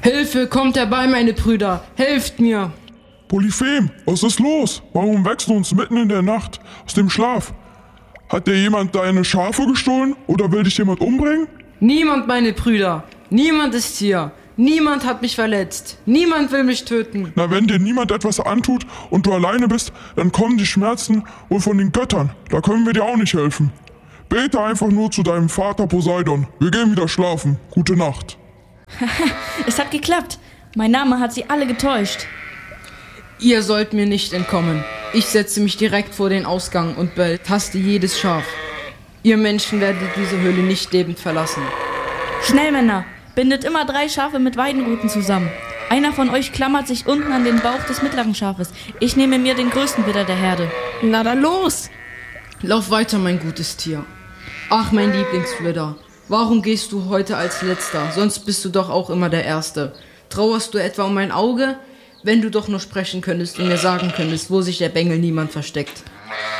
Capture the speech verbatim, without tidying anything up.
Hilfe, kommt herbei, meine Brüder, helft mir! Polyphem, was ist los? Warum wächst du uns mitten in der Nacht aus dem Schlaf? Hat dir jemand deine Schafe gestohlen oder will dich jemand umbringen? Niemand, meine Brüder, niemand ist hier. Niemand hat mich verletzt. Niemand will mich töten. Na, wenn dir niemand etwas antut und du alleine bist, dann kommen die Schmerzen wohl von den Göttern. Da können wir dir auch nicht helfen. Bete einfach nur zu deinem Vater Poseidon. Wir gehen wieder schlafen. Gute Nacht. Es hat geklappt. Mein Name hat sie alle getäuscht. Ihr sollt mir nicht entkommen. Ich setze mich direkt vor den Ausgang und betaste jedes Schaf. Ihr Menschen werdet diese Höhle nicht lebend verlassen. Schnell, Männer! Bindet immer drei Schafe mit Weidenruten zusammen. Einer von euch klammert sich unten an den Bauch des mittleren Schafes. Ich nehme mir den größten Widder der Herde. Na dann los! Lauf weiter, mein gutes Tier. Ach, mein Lieblingswidder, warum gehst du heute als Letzter? Sonst bist du doch auch immer der Erste. Trauerst du etwa um mein Auge? Wenn du doch nur sprechen könntest und mir sagen könntest, wo sich der Bengel Niemand versteckt.